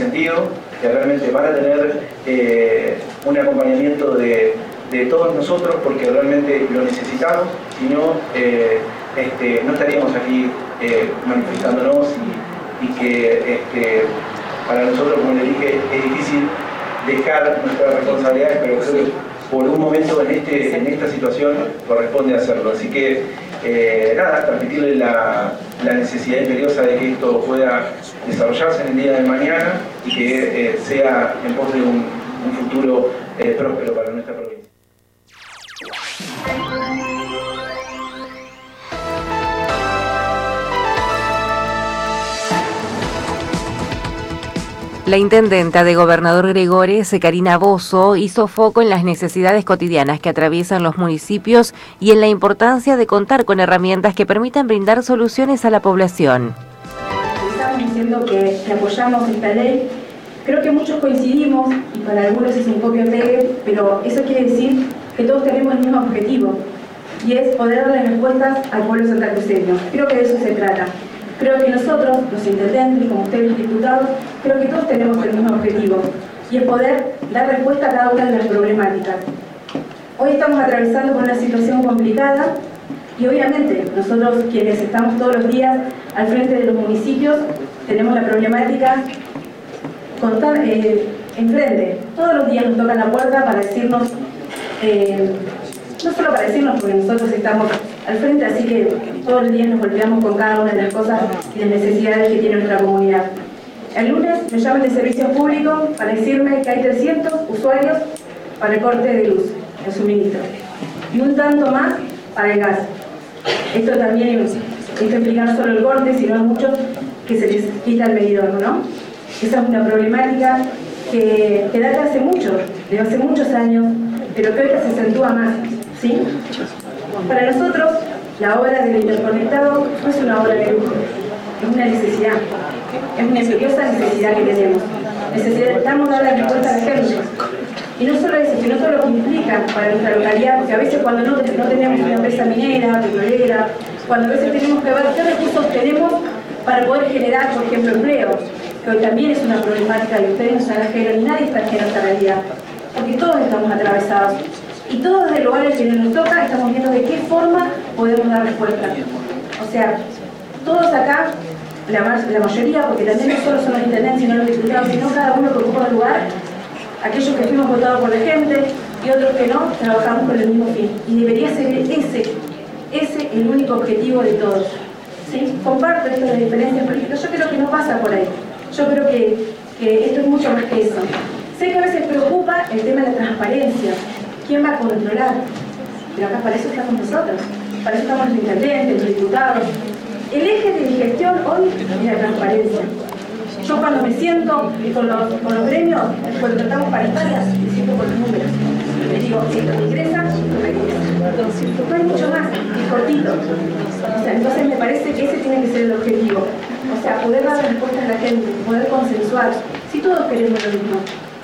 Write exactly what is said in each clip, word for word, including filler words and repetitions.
sentido, que realmente van a tener eh, un acompañamiento de, de todos nosotros, porque realmente lo necesitamos, si no, eh, este, no estaríamos aquí eh, manifestándonos y, y que este, para nosotros, como les dije, es difícil dejar nuestras responsabilidades, pero creo que por un momento en, este, en esta situación corresponde hacerlo. Así que, eh, nada, transmitirle la, la necesidad imperiosa de que esto pueda desarrollarse en el día de mañana y que eh, sea en pos de un, un futuro eh, próspero para nuestra provincia. La intendenta de Gobernador Gregores, Karina Bozo, hizo foco en las necesidades cotidianas que atraviesan los municipios y en la importancia de contar con herramientas que permitan brindar soluciones a la población. Estamos diciendo que, que apoyamos esta ley. Creo que muchos coincidimos y para algunos es un copia-pegue, pero eso quiere decir que todos tenemos el mismo objetivo y es poder darle respuestas al pueblo santacruceño. Creo que de eso se trata. Creo que nosotros, los intendentes, como ustedes los diputados, creo que todos tenemos el mismo objetivo y es poder dar respuesta a cada una de las problemáticas. Hoy estamos atravesando por una situación complicada y obviamente nosotros quienes estamos todos los días al frente de los municipios tenemos la problemática contar, eh, enfrente. Todos los días nos tocan la puerta para decirnos, eh, no solo para decirnos porque nosotros estamos al frente, así que todos los días nos golpeamos con cada una de las cosas y las necesidades que tiene nuestra comunidad. El lunes me llaman de servicios públicos para decirme que hay trescientos usuarios para el corte de luz, el suministro, y un tanto más para el gas. Esto también esto implica no solo el corte, sino a muchos que se les quita el medidor, ¿no? Esa es una problemática que, que data hace mucho, de hace muchos años, pero que hoy se acentúa más, ¿sí? Para nosotros, la obra del interconectado no es una obra de lujo, es una necesidad, es una imperiosa necesidad que tenemos. Necesitamos dar la respuesta a la gente. Y no solo eso, sino todo lo que implica para nuestra localidad, porque a veces cuando no, no tenemos una empresa minera, petrolera, cuando a veces tenemos que ver qué recursos tenemos para poder generar, por ejemplo, empleo, que hoy también es una problemática y ustedes no son ajenos, ni nadie está ajeno a esta realidad, porque todos estamos atravesados. Y todos desde el lugar en el que nos toca estamos viendo de qué forma podemos dar respuesta. O sea, todos acá, la, la mayoría, porque también no solo son los intendentes, sino los diputados, sino cada uno que ocupa un lugar, aquellos que fuimos votados por la gente y otros que no, trabajamos con el mismo fin. Y debería ser ese, ese el único objetivo de todos. ¿Sí? Comparto esto de las diferencias políticas, yo creo que no pasa por ahí. Yo creo que, que esto es mucho más que eso. Sé que a veces preocupa el tema de la transparencia. ¿Quién va a controlar? Pero acá para eso estamos nosotros, para eso estamos los intendentes, los diputados. El eje de mi gestión hoy es la transparencia. Yo cuando me siento con los, con los gremios, cuando tratamos paritarias, me siento con los números. Les digo, esto me ingresa, esto me ingresa. No hay mucho más, es cortito. O sea, entonces me parece que ese tiene que ser el objetivo. O sea, poder dar respuestas a la gente, poder consensuar, si todos queremos lo mismo.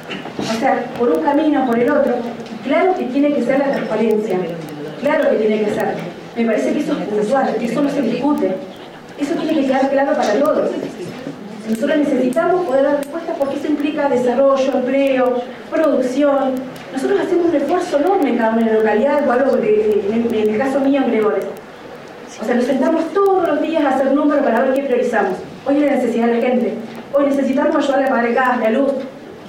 O sea, por un camino o por el otro, claro que tiene que ser la transparencia, claro que tiene que ser. Me parece que eso es puntual, que eso no se discute. Eso tiene que quedar claro para todos. Nosotros necesitamos poder dar respuesta porque eso implica desarrollo, empleo, producción. Nosotros hacemos un esfuerzo enorme en cada una de las localidades, o algo de, en, en el caso mío en Gregores. O sea, nos sentamos todos los días a hacer números para ver qué priorizamos. Hoy es la necesidad de la gente. Hoy necesitamos ayudarle a pagar el gas, la luz,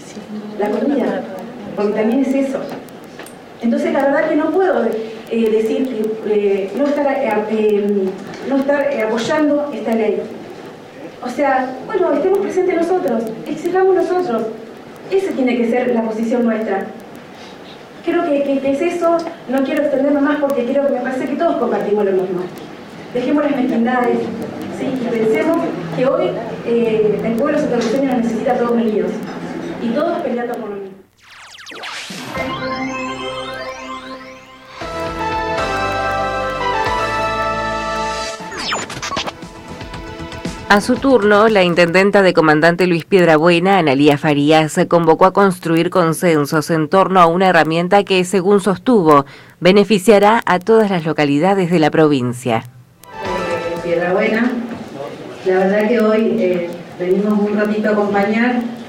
la comida, porque también es eso. Entonces la verdad que no puedo eh, decir que eh, no estar, eh, eh, no estar eh, apoyando esta ley. O sea, bueno, estemos presentes nosotros, exijamos nosotros. Esa tiene que ser la posición nuestra. Creo que, que, que es eso, no quiero extenderme más porque creo que me parece que todos compartimos lo mismo. Dejemos las mezquindades, ¿sí? Y pensemos que hoy eh, el pueblo santacruceño nos necesita todos unidos y todos peleando por lo mismo. A su turno, la intendenta de Comandante Luis Piedrabuena, Analía Farías, se convocó a construir consensos en torno a una herramienta que, según sostuvo, beneficiará a todas las localidades de la provincia. Eh, Piedrabuena, la verdad que hoy eh, venimos un ratito a acompañar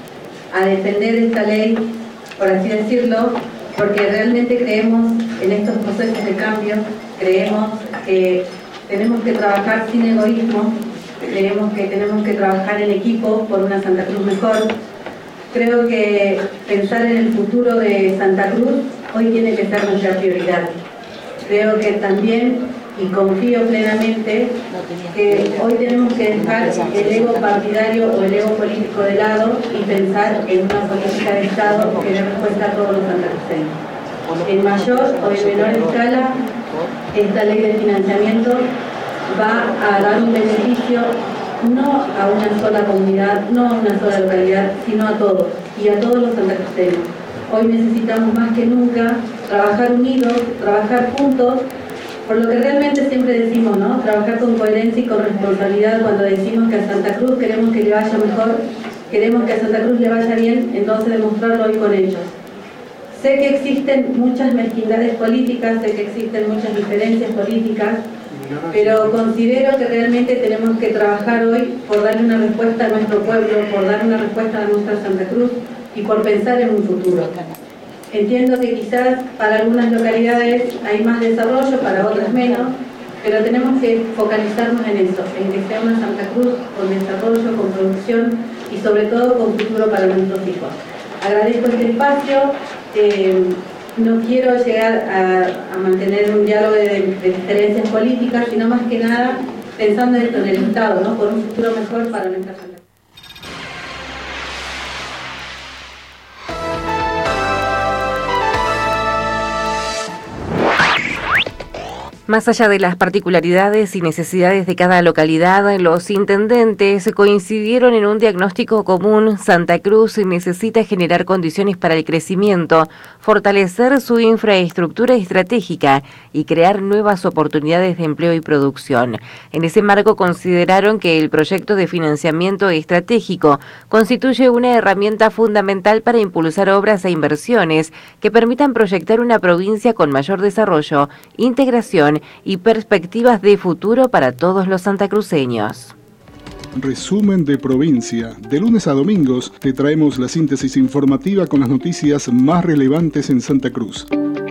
a defender esta ley, por así decirlo, porque realmente creemos en estos procesos de cambio, creemos que tenemos que trabajar sin egoísmo, creemos que tenemos que trabajar en equipo por una Santa Cruz mejor. Creo que pensar en el futuro de Santa Cruz hoy tiene que ser nuestra prioridad. Creo que también, y confío plenamente, que hoy tenemos que dejar el ego partidario o el ego político de lado y pensar en una política de Estado que dé respuesta a todos los santacruceños. En mayor o en menor escala, esta ley de financiamiento va a dar un beneficio no a una sola comunidad, no a una sola localidad, sino a todos y a todos los santacruceños. Hoy necesitamos más que nunca trabajar unidos, trabajar juntos, por lo que realmente siempre decimos, ¿no? Trabajar con coherencia y con responsabilidad cuando decimos que a Santa Cruz queremos que le vaya mejor, queremos que a Santa Cruz le vaya bien, entonces demostrarlo hoy con ellos. Sé que existen muchas mezquindades políticas, sé que existen muchas diferencias políticas, pero considero que realmente tenemos que trabajar hoy por darle una respuesta a nuestro pueblo, por darle una respuesta a nuestra Santa Cruz y por pensar en un futuro. Entiendo que quizás para algunas localidades hay más desarrollo, para otras menos, pero tenemos que focalizarnos en eso, en que sea una Santa Cruz con desarrollo, con producción y sobre todo con futuro para nuestros hijos. Agradezco este espacio. Eh, no quiero llegar a, a mantener un diálogo de, de diferencias políticas, sino más que nada pensando esto en el Estado, ¿no? Por un futuro mejor para nuestra Santa Cruz. Más allá de las particularidades y necesidades de cada localidad, los intendentes coincidieron en un diagnóstico común. Santa Cruz necesita generar condiciones para el crecimiento, fortalecer su infraestructura estratégica y crear nuevas oportunidades de empleo y producción. En ese marco consideraron que el proyecto de financiamiento estratégico constituye una herramienta fundamental para impulsar obras e inversiones que permitan proyectar una provincia con mayor desarrollo, integración y perspectivas de futuro para todos los santacruceños. Resumen de provincia. De lunes a domingos te traemos la síntesis informativa con las noticias más relevantes en Santa Cruz.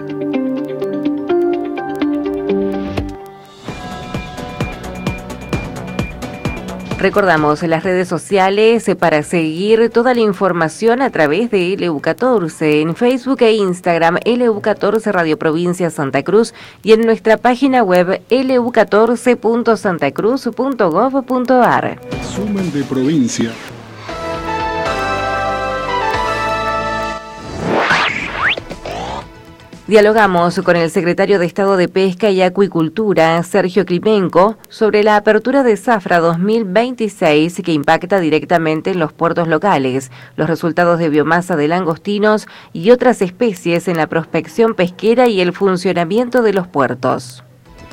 Recordamos las redes sociales para seguir toda la información a través de L U catorce, en Facebook e Instagram, L U catorce Radio Provincia Santa Cruz, y en nuestra página web L U catorce punto santacruz punto gov punto ar. Resumen de provincia. Dialogamos con el secretario de Estado de Pesca y Acuicultura, Sergio Klimenko, sobre la apertura de Zafra dos mil veintiséis que impacta directamente en los puertos locales, los resultados de biomasa de langostinos y otras especies en la prospección pesquera y el funcionamiento de los puertos.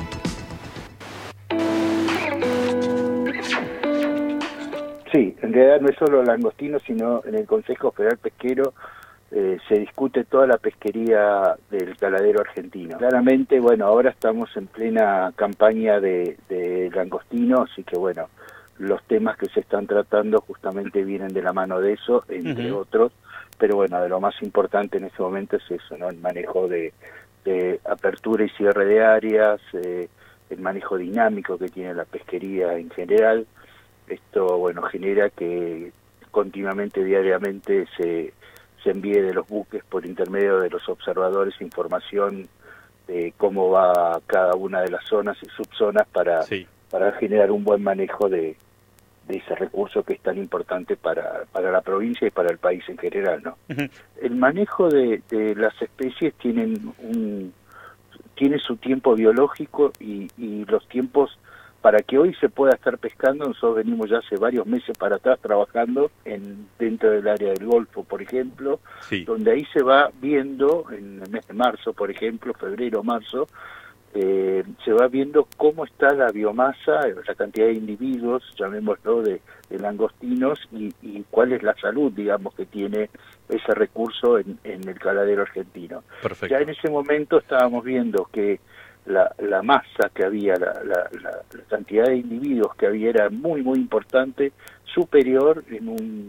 Sí, en realidad no es solo langostinos, sino en el Consejo Federal Pesquero Eh, se discute toda la pesquería del caladero argentino. Claramente, bueno, ahora estamos en plena campaña de, de langostinos, así que bueno, los temas que se están tratando justamente vienen de la mano de eso, entre uh-huh. otros, pero bueno, de lo más importante en este momento es eso, ¿no? El manejo de, de apertura y cierre de áreas, eh, el manejo dinámico que tiene la pesquería en general. Esto, bueno, genera que continuamente, diariamente se se envíe de los buques por intermedio de los observadores información de cómo va cada una de las zonas y subzonas para, sí. para generar un buen manejo de, de ese recurso que es tan importante para, para la provincia y para el país en general, ¿no? Uh-huh. El manejo de, de las especies tienen un, tiene su tiempo biológico y, y los tiempos para que hoy se pueda estar pescando. Nosotros venimos ya hace varios meses para atrás trabajando en dentro del área del Golfo, por ejemplo, sí. donde ahí se va viendo, en el mes de marzo, por ejemplo, febrero, marzo, eh, se va viendo cómo está la biomasa, la cantidad de individuos, llamémoslo, de, de langostinos, y, y cuál es la salud, digamos, que tiene ese recurso en, en el caladero argentino. Perfecto. Ya en ese momento estábamos viendo que La, la masa que había, la, la, la, la cantidad de individuos que había era muy, muy importante, superior en un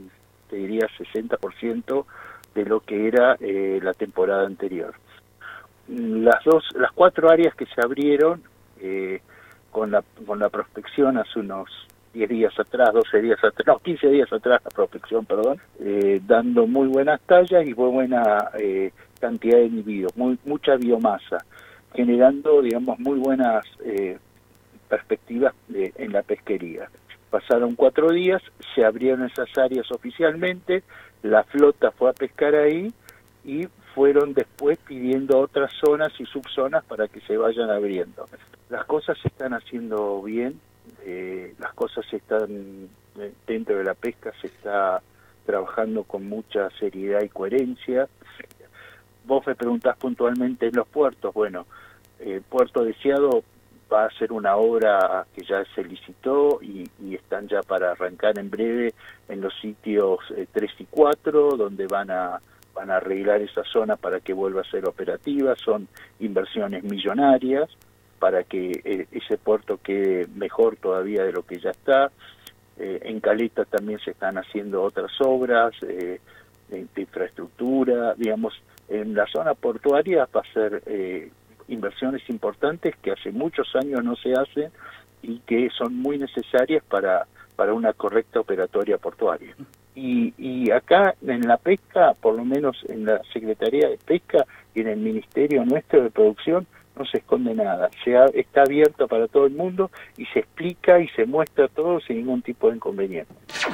te diría sesenta por ciento de lo que era eh, la temporada anterior. Las dos, las cuatro áreas que se abrieron eh, con la con la prospección hace unos diez días atrás, doce días atrás, no, quince días atrás la prospección, perdón, eh, dando muy buenas tallas y muy buena eh, cantidad de individuos, muy, mucha biomasa, generando, digamos, muy buenas eh, perspectivas de, en la pesquería. Pasaron cuatro días, se abrieron esas áreas oficialmente, la flota fue a pescar ahí y fueron después pidiendo otras zonas y subzonas para que se vayan abriendo. Las cosas se están haciendo bien, eh, las cosas están, dentro de la pesca se está trabajando con mucha seriedad y coherencia. Vos me preguntás puntualmente en los puertos. Bueno, eh, Puerto Deseado va a ser una obra que ya se licitó y, y están ya para arrancar en breve en los sitios eh, tres y cuatro, donde van a van a arreglar esa zona para que vuelva a ser operativa. Son inversiones millonarias para que eh, ese puerto quede mejor todavía de lo que ya está. Eh, en Caleta también se están haciendo otras obras eh, de, de infraestructura, digamos, en la zona portuaria va a ser eh, inversiones importantes que hace muchos años no se hacen y que son muy necesarias para, para una correcta operatoria portuaria. Y, y acá en la pesca, por lo menos en la Secretaría de Pesca y en el Ministerio nuestro de Producción, no se esconde nada. Se ha, está abierto para todo el mundo y se explica y se muestra todo sin ningún tipo de inconveniente.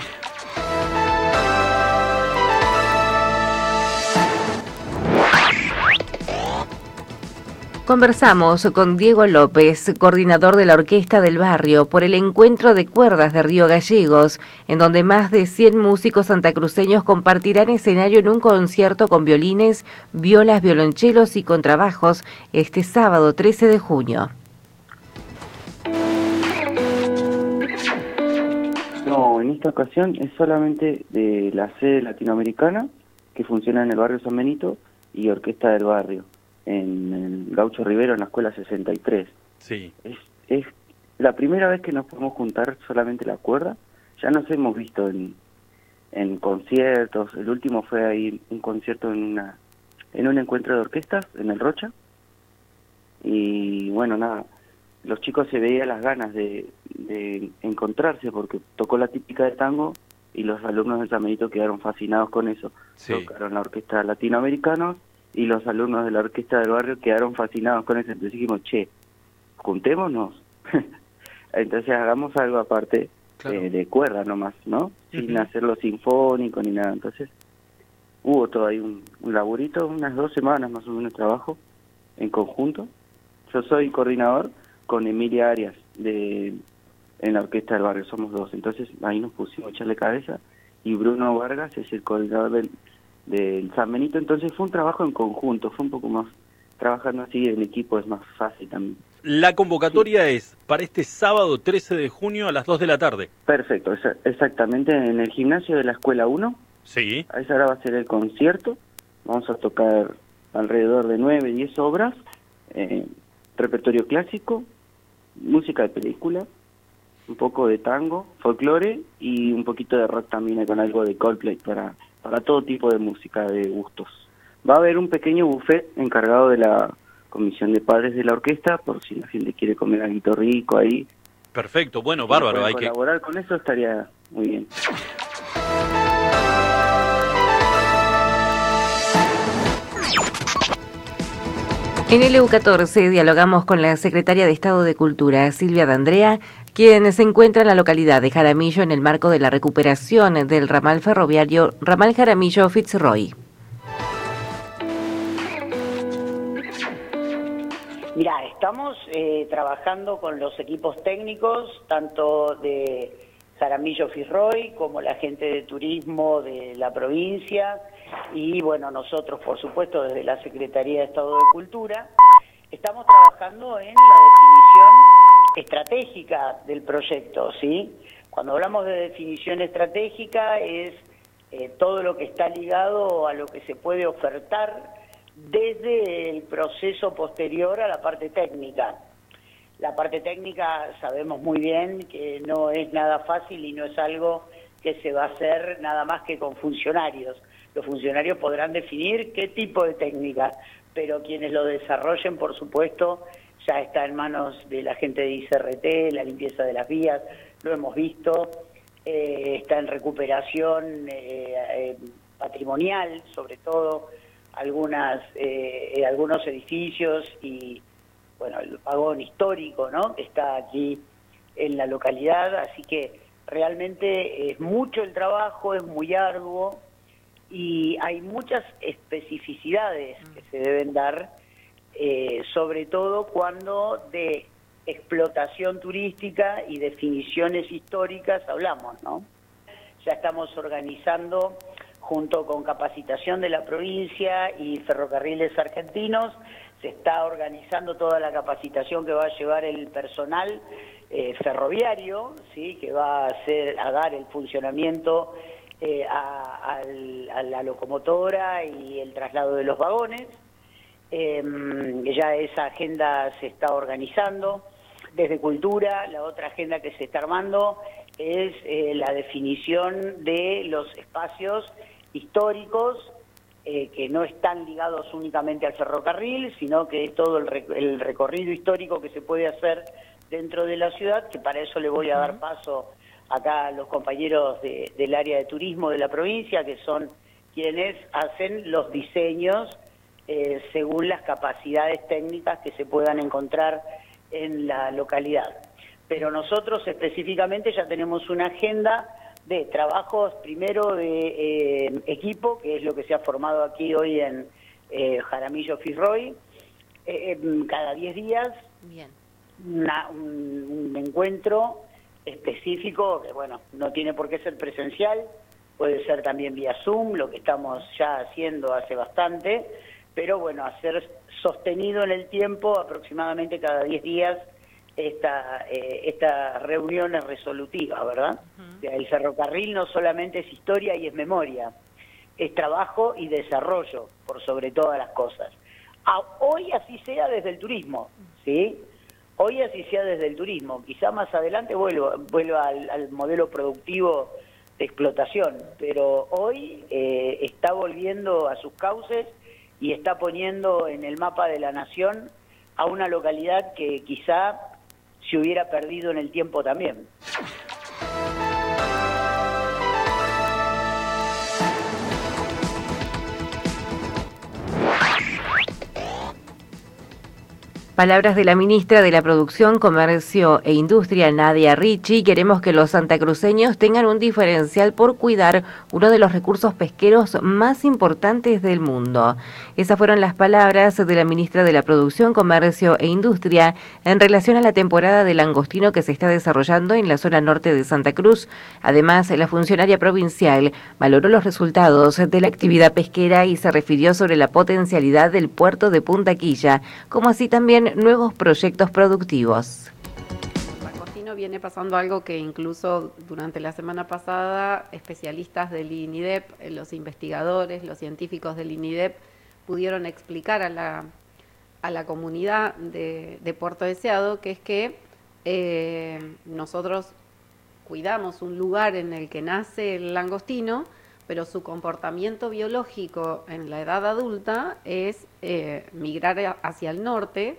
Conversamos con Diego López, coordinador de la Orquesta del Barrio, por el Encuentro de Cuerdas de Río Gallegos, en donde más de cien músicos santacruceños compartirán escenario en un concierto con violines, violas, violonchelos y contrabajos este sábado trece de junio. No, en esta ocasión es solamente de la sede latinoamericana, que funciona en el barrio San Benito, y Orquesta del Barrio, en el Gaucho Rivero, en la escuela sesenta y tres. Sí. Es, es la primera vez que nos podemos juntar solamente la cuerda. Ya nos hemos visto en, en conciertos. El último fue ahí un concierto en una en un encuentro de orquestas en el Rocha. Y bueno, nada, los chicos se veían las ganas de, de encontrarse porque tocó la típica de tango y los alumnos de San Benito quedaron fascinados con eso. Sí. Tocaron la orquesta latinoamericana y los alumnos de la Orquesta del Barrio quedaron fascinados con eso. Entonces dijimos, che, juntémonos. Entonces hagamos algo aparte, claro, eh, de cuerda nomás, ¿no? Uh-huh. Sin hacerlo sinfónico ni nada. Entonces hubo todo ahí un, un laburito, unas dos semanas más o menos de trabajo en conjunto. Yo soy coordinador con Emilia Arias de en la Orquesta del Barrio, somos dos. Entonces ahí nos pusimos a echarle cabeza y Bruno Vargas es el coordinador del del San Benito. Entonces fue un trabajo en conjunto, fue un poco más, trabajando así en equipo es más fácil también. La convocatoria sí. es para este sábado trece de junio a las dos de la tarde. Perfecto, exa- exactamente, en el gimnasio de la Escuela uno. Sí. A esa hora va a ser el concierto, vamos a tocar alrededor de nueve, diez obras, eh, repertorio clásico, música de película, un poco de tango, folclore y un poquito de rock también, con algo de Coldplay para... para todo tipo de música, de gustos. Va a haber un pequeño buffet encargado de la comisión de padres de la orquesta, por si la gente quiere comer algo rico ahí. Perfecto, bueno, Si bárbaro. Hay colaborar que con eso estaría muy bien. En el E U catorce dialogamos con la secretaria de Estado de Cultura, Silvia D'Andrea, quien se encuentra en la localidad de Jaramillo en el marco de la recuperación del ramal ferroviario Ramal Jaramillo-Fitzroy. Mirá, estamos eh, trabajando con los equipos técnicos, tanto de Jaramillo-Fitzroy como la gente de turismo de la provincia y, bueno, nosotros, por supuesto, desde la Secretaría de Estado de Cultura, estamos trabajando en la definición estratégica del proyecto, ¿sí? Cuando hablamos de definición estratégica es eh, todo lo que está ligado a lo que se puede ofertar desde el proceso posterior a la parte técnica. La parte técnica sabemos muy bien que no es nada fácil y no es algo que se va a hacer nada más que con funcionarios. Los funcionarios podrán definir qué tipo de técnica, pero quienes lo desarrollen, por supuesto, ya está en manos de la gente de I C R T, la limpieza de las vías, lo hemos visto, eh, está en recuperación eh, eh, patrimonial, sobre todo, algunas eh, algunos edificios y, bueno, el vagón histórico, ¿no?, que está aquí en la localidad, así que realmente es mucho el trabajo, es muy arduo y hay muchas especificidades que se deben dar, eh, sobre todo cuando de explotación turística y definiciones históricas hablamos, ¿no? Ya estamos organizando, junto con capacitación de la provincia y Ferrocarriles Argentinos, se está organizando toda la capacitación que va a llevar el personal eh, ferroviario, ¿sí?, que va a, hacer, a dar el funcionamiento eh, a, a, a la locomotora y el traslado de los vagones. Eh, ya esa agenda se está organizando. Desde Cultura, la otra agenda que se está armando es eh, la definición de los espacios históricos eh, que no están ligados únicamente al ferrocarril, sino que todo el, rec el recorrido histórico que se puede hacer dentro de la ciudad, que para eso le voy a dar paso acá a los compañeros de, del área de turismo de la provincia, que son quienes hacen los diseños eh, según las capacidades técnicas que se puedan encontrar en la localidad. Pero nosotros específicamente ya tenemos una agenda de trabajos, primero de eh, equipo, que es lo que se ha formado aquí hoy en eh, Jaramillo Fitzroy, eh, cada diez días. Bien. Una, un, un encuentro específico, que bueno, no tiene por qué ser presencial, puede ser también vía Zoom, lo que estamos ya haciendo hace bastante, pero bueno, hacer sostenido en el tiempo, aproximadamente cada diez días, esta, eh, estas reuniones resolutivas, ¿verdad? Uh-huh. O sea, el ferrocarril no solamente es historia y es memoria, es trabajo y desarrollo, por sobre todas las cosas. A, hoy así sea desde el turismo, ¿sí? Hoy así sea desde el turismo. Quizá más adelante vuelva, vuelva al, al modelo productivo de explotación, pero hoy eh, está volviendo a sus cauces y está poniendo en el mapa de la nación a una localidad que quizá se hubiera perdido en el tiempo también. Palabras de la ministra de la Producción, Comercio e Industria, Nadia Ricci. Queremos que los santacruceños tengan un diferencial por cuidar uno de los recursos pesqueros más importantes del mundo. Esas fueron las palabras de la ministra de la Producción, Comercio e Industria en relación a la temporada de langostino que se está desarrollando en la zona norte de Santa Cruz. Además, la funcionaria provincial valoró los resultados de la actividad pesquera y se refirió sobre la potencialidad del puerto de Punta Quilla, como así también nuevos proyectos productivos. Langostino viene pasando algo que incluso durante la semana pasada especialistas del INIDEP, los investigadores, los científicos del INIDEP pudieron explicar a la, a la comunidad de, de Puerto Deseado, que es que eh, nosotros cuidamos un lugar en el que nace el langostino, pero su comportamiento biológico en la edad adulta es eh, migrar hacia el norte.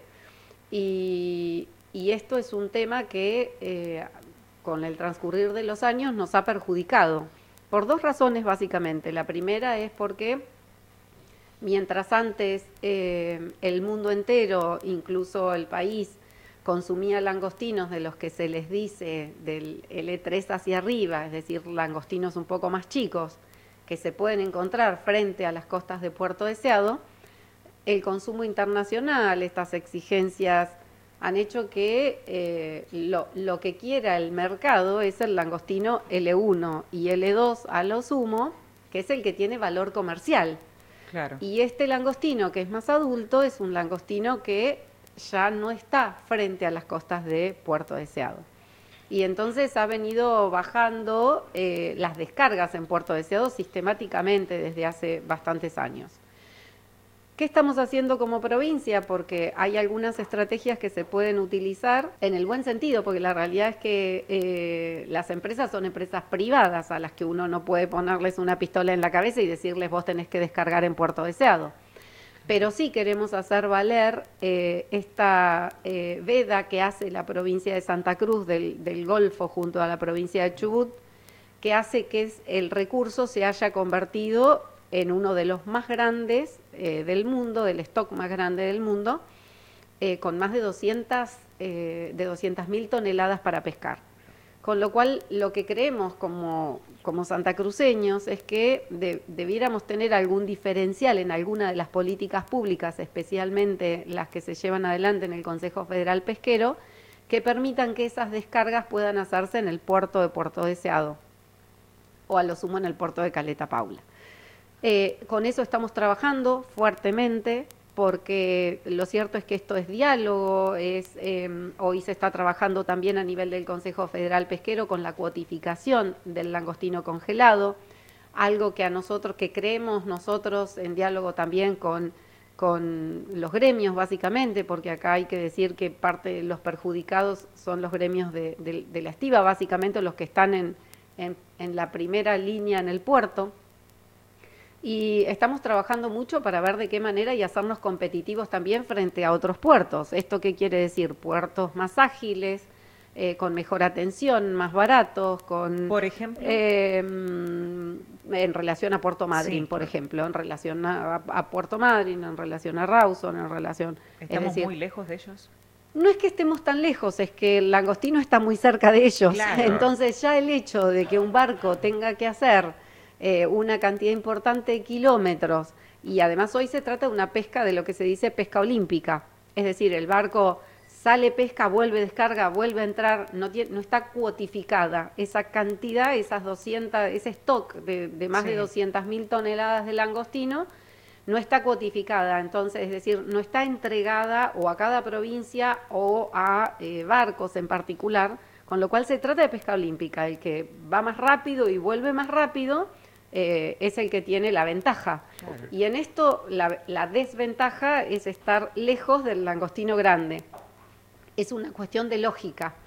Y, y esto es un tema que eh, con el transcurrir de los años nos ha perjudicado, por dos razones básicamente. La primera es porque mientras antes eh, el mundo entero, incluso el país, consumía langostinos de los que se les dice del L tres hacia arriba, es decir, langostinos un poco más chicos, que se pueden encontrar frente a las costas de Puerto Deseado, el consumo internacional, estas exigencias han hecho que eh, lo, lo que quiera el mercado es el langostino L uno y L dos a lo sumo, que es el que tiene valor comercial. Claro. Y este langostino, que es más adulto, es un langostino que ya no está frente a las costas de Puerto Deseado. Y entonces ha venido bajando eh, las descargas en Puerto Deseado sistemáticamente desde hace bastantes años. ¿Qué estamos haciendo como provincia? Porque hay algunas estrategias que se pueden utilizar en el buen sentido, porque la realidad es que eh, las empresas son empresas privadas a las que uno no puede ponerles una pistola en la cabeza y decirles vos tenés que descargar en Puerto Deseado. Pero sí queremos hacer valer eh, esta eh, veda que hace la provincia de Santa Cruz del, del Golfo junto a la provincia de Chubut, que hace que el recurso se haya convertido en uno de los más grandes eh, del mundo, del stock más grande del mundo, eh, con más de doscientas mil toneladas para pescar. Con lo cual, lo que creemos como, como santacruceños es que de, debiéramos tener algún diferencial en alguna de las políticas públicas, especialmente las que se llevan adelante en el Consejo Federal Pesquero, que permitan que esas descargas puedan hacerse en el puerto de Puerto Deseado o a lo sumo en el puerto de Caleta Paula. Eh, con eso estamos trabajando fuertemente, porque lo cierto es que esto es diálogo, es, eh, hoy se está trabajando también a nivel del Consejo Federal Pesquero con la cuotificación del langostino congelado, algo que a nosotros, que creemos nosotros en diálogo también con, con los gremios básicamente, porque acá hay que decir que parte de los perjudicados son los gremios de, de, de la estiva, básicamente los que están en, en, en la primera línea en el puerto. Y estamos trabajando mucho para ver de qué manera y hacernos competitivos también frente a otros puertos. ¿Esto qué quiere decir? Puertos más ágiles, eh, con mejor atención, más baratos, con... Por ejemplo... Eh, en relación a Puerto Madryn, sí, por claro. ejemplo, en relación a, a Puerto Madryn, en relación a Rawson, en relación... ¿Estamos es decir, muy lejos de ellos? No es que estemos tan lejos, es que el langostino está muy cerca de ellos. Claro. Entonces ya el hecho de que un barco tenga que hacer... Eh, una cantidad importante de kilómetros, y además hoy se trata de una pesca de lo que se dice pesca olímpica, es decir, el barco sale, pesca, vuelve, descarga, vuelve a entrar, no, tiene, no está cuotificada esa cantidad, esas doscientas, ese stock de, de más sí. de doscientas mil toneladas de langostino, no está cuotificada, entonces, es decir, no está entregada o a cada provincia o a eh, barcos en particular, con lo cual se trata de pesca olímpica, el que va más rápido y vuelve más rápido, Eh, es el que tiene la ventaja. Claro. Y en esto la, la desventaja es estar lejos del langostino grande. Es una cuestión de lógica.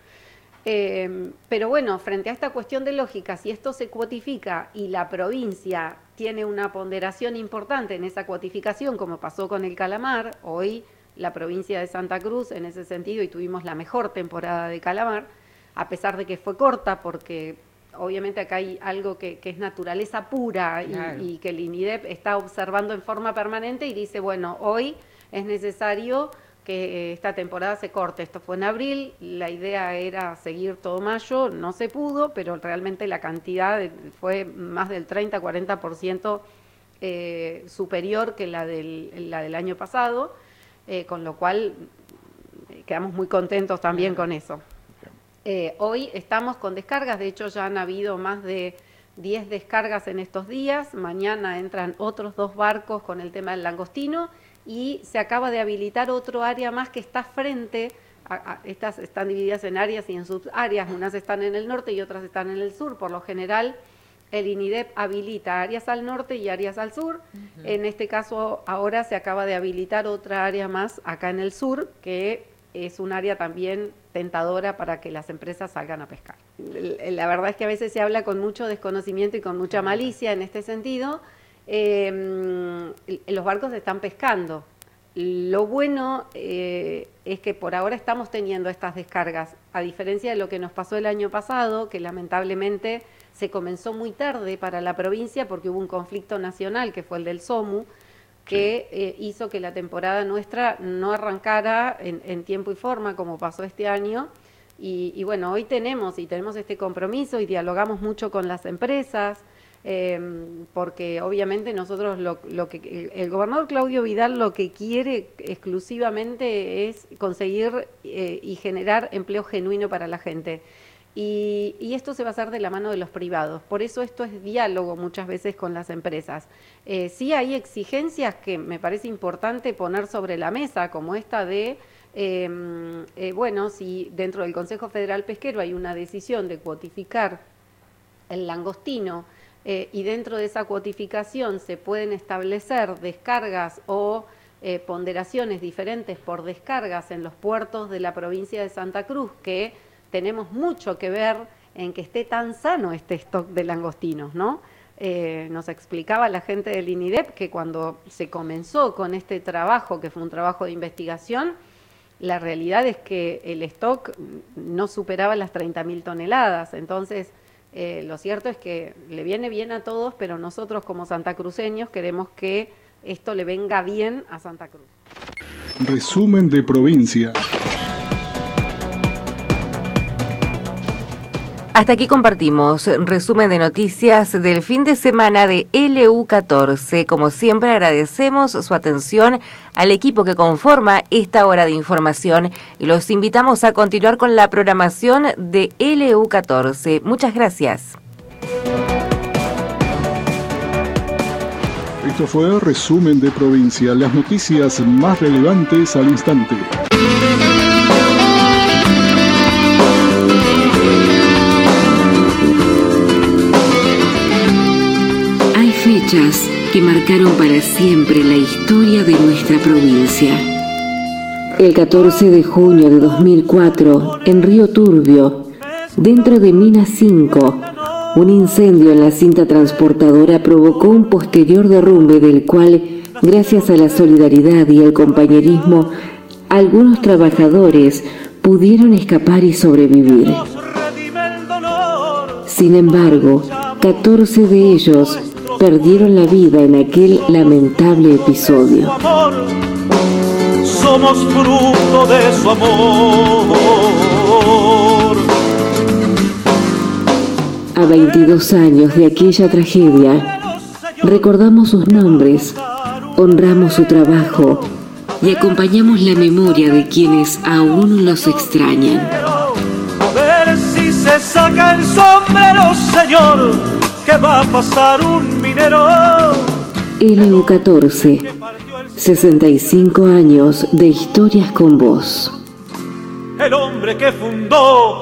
Eh, pero bueno, frente a esta cuestión de lógica, si esto se cuotifica y la provincia tiene una ponderación importante en esa cuotificación, como pasó con el calamar, hoy la provincia de Santa Cruz en ese sentido, y tuvimos la mejor temporada de calamar, a pesar de que fue corta, porque... obviamente acá hay algo que, que es naturaleza pura y, claro. y que el INIDEP está observando en forma permanente y dice, bueno, hoy es necesario que esta temporada se corte. Esto fue en abril, la idea era seguir todo mayo, no se pudo, pero realmente la cantidad de, fue más del treinta a cuarenta por ciento eh, superior que la del, la del año pasado, eh, con lo cual eh, quedamos muy contentos también claro. con eso. Eh, hoy estamos con descargas, de hecho ya han habido más de diez descargas en estos días, mañana entran otros dos barcos con el tema del langostino y se acaba de habilitar otro área más que está frente, a, a, estas están divididas en áreas y en subáreas, unas están en el norte y otras están en el sur, por lo general el INIDEP habilita áreas al norte y áreas al sur, uh-huh. en este caso ahora se acaba de habilitar otra área más acá en el sur que es un área también tentadora para que las empresas salgan a pescar. La verdad es que a veces se habla con mucho desconocimiento y con mucha malicia en este sentido. Eh, los barcos están pescando. Lo bueno eh, es que por ahora estamos teniendo estas descargas, a diferencia de lo que nos pasó el año pasado, que lamentablemente se comenzó muy tarde para la provincia porque hubo un conflicto nacional, que fue el del SOMU, que eh, hizo que la temporada nuestra no arrancara en, en tiempo y forma como pasó este año. Y, y bueno, hoy tenemos y tenemos este compromiso y dialogamos mucho con las empresas, eh, porque obviamente nosotros, lo, lo que el, el gobernador Claudio Vidal lo que quiere exclusivamente es conseguir eh, y generar empleo genuino para la gente. Y, y esto se va a hacer de la mano de los privados. Por eso esto es diálogo muchas veces con las empresas. Eh, sí hay exigencias que me parece importante poner sobre la mesa, como esta de, eh, eh, bueno, si dentro del Consejo Federal Pesquero hay una decisión de cuotificar el langostino eh, y dentro de esa cuotificación se pueden establecer descargas o eh, ponderaciones diferentes por descargas en los puertos de la provincia de Santa Cruz, que tenemos mucho que ver en que esté tan sano este stock de langostinos, ¿no? Eh, nos explicaba la gente del INIDEP que cuando se comenzó con este trabajo, que fue un trabajo de investigación, la realidad es que el stock no superaba las treinta mil toneladas. Entonces, eh, lo cierto es que le viene bien a todos, pero nosotros como santacruceños queremos que esto le venga bien a Santa Cruz. Resumen de provincia. Hasta aquí compartimos resumen de noticias del fin de semana de L U catorce. Como siempre agradecemos su atención al equipo que conforma esta hora de información y los invitamos a continuar con la programación de L U catorce. Muchas gracias. Esto fue Resumen de Provincia, las noticias más relevantes al instante. Fechas que marcaron para siempre la historia de nuestra provincia. El catorce de junio de dos mil cuatro, en Río Turbio, dentro de Mina cinco, un incendio en la cinta transportadora provocó un posterior derrumbe del cual, gracias a la solidaridad y el compañerismo, algunos trabajadores pudieron escapar y sobrevivir. Sin embargo, catorce de ellos perdieron la vida en aquel lamentable episodio. Somos fruto de su amor. A veintidós años de aquella tragedia, recordamos sus nombres, honramos su trabajo y acompañamos la memoria de quienes aún los extrañan. A ver si se saca el sombrero, señor, que va a pasar un minero. L U catorce, sesenta y cinco años de historias con vos. El hombre que fundó